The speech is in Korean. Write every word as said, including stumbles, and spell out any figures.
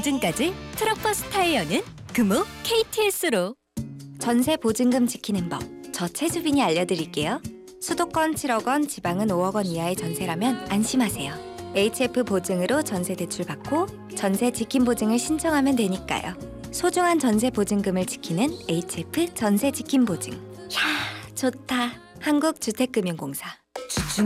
보증까지 트럭버스 타이어는 금호 케이티에스로. 전세 보증금 지키는 법, 저 최수빈이 알려드릴게요. 수도권 칠억 원, 지방은 오억 원 이하의 전세라면 안심하세요. 에이치에프 보증으로 전세 대출 받고 전세 지킴 보증을 신청하면 되니까요. 소중한 전세 보증금을 지키는 에이치에프 전세 지킴 보증. 야, 좋다. 한국주택금융공사.